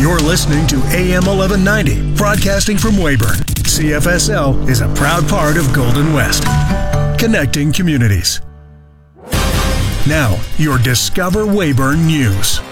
You're listening to AM 1190, broadcasting from Weyburn. CFSL is a proud part of Golden West, connecting communities. Now, your Discover Weyburn News.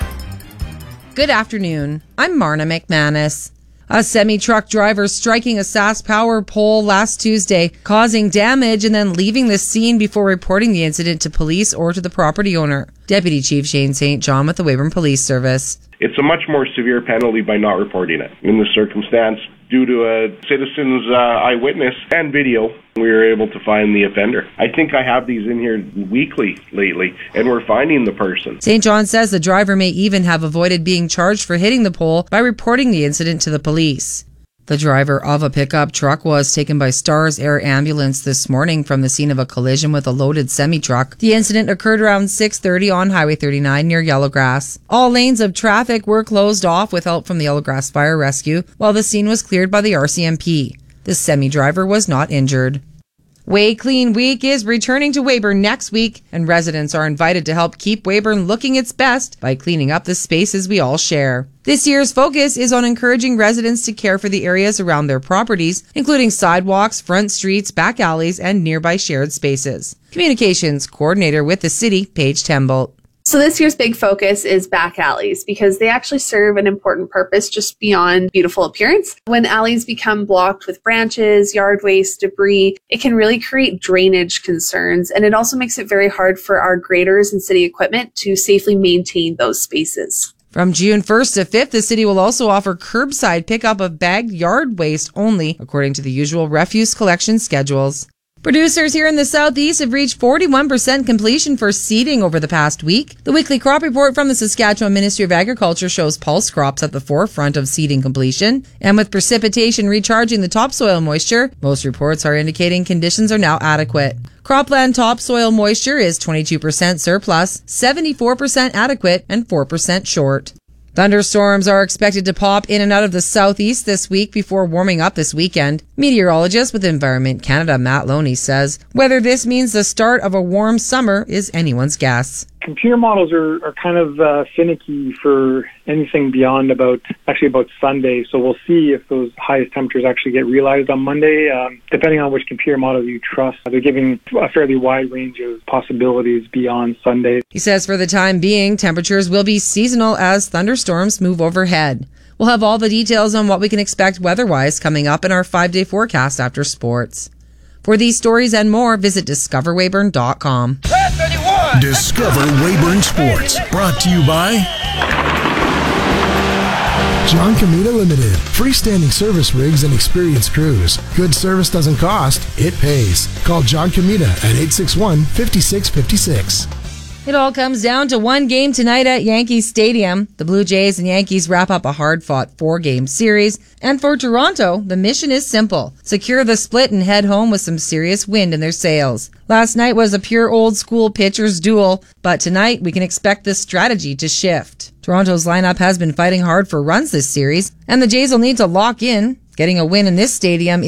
Good afternoon. I'm Marna McManus. A semi-truck driver striking a SAS power pole last Tuesday, causing damage and then leaving the scene before reporting the incident to police or to the property owner. Deputy Chief Shane St. John with the Weyburn Police Service. It's a much more severe penalty by not reporting it. In this circumstance, due to a citizen's eyewitness and video, we were able to find the offender. I think I have these in here weekly lately, and we're finding the person. St. John says the driver may even have avoided being charged for hitting the pole by reporting the incident to the police. The driver of a pickup truck was taken by Stars Air Ambulance this morning from the scene of a collision with a loaded semi-truck. The incident occurred around 6:30 on Highway 39 near Yellowgrass. All lanes of traffic were closed off with help from the Yellowgrass Fire Rescue, while the scene was cleared by the RCMP. The semi-driver was not injured. Way Clean Week is returning to Weyburn next week, and residents are invited to help keep Weyburn looking its best by cleaning up the spaces we all share. This year's focus is on encouraging residents to care for the areas around their properties, including sidewalks, front streets, back alleys, and nearby shared spaces. Communications Coordinator with the city, Paige Tembolt. So this year's big focus is back alleys because they actually serve an important purpose just beyond beautiful appearance. When alleys become blocked with branches, yard waste, debris, it can really create drainage concerns, and it also makes it very hard for our graders and city equipment to safely maintain those spaces. From June 1st to 5th, the city will also offer curbside pickup of bagged yard waste only, according to the usual refuse collection schedules. Producers here in the southeast have reached 41% completion for seeding over the past week. The weekly crop report from the Saskatchewan Ministry of Agriculture shows pulse crops at the forefront of seeding completion. And with precipitation recharging the topsoil moisture, most reports are indicating conditions are now adequate. Cropland topsoil moisture is 22% surplus, 74% adequate, and 4% short. Thunderstorms are expected to pop in and out of the southeast this week before warming up this weekend. Meteorologist with Environment Canada, Matt Loney, says whether this means the start of a warm summer is anyone's guess. Computer models are kind of finicky for anything beyond about Sunday. So we'll see if those highest temperatures actually get realized on Monday. Depending on which computer model you trust, they're giving a fairly wide range of possibilities beyond Sunday. He says for the time being, temperatures will be seasonal as thunderstorms move overhead. We'll have all the details on what we can expect weather-wise coming up in our 5-day forecast after sports. For these stories and more, visit discoverweyburn.com. Discover Weyburn Sports, brought to you by John Comita Limited. Freestanding service rigs and experienced crews. Good service doesn't cost, it pays. Call John Comita at 861-5656. It all comes down to one game tonight at Yankee Stadium. The Blue Jays and Yankees wrap up a hard-fought 4-game series. And for Toronto, the mission is simple. Secure the split and head home with some serious wind in their sails. Last night was a pure old-school pitcher's duel, but tonight we can expect this strategy to shift. Toronto's lineup has been fighting hard for runs this series, and the Jays will need to lock in. Getting a win in this stadium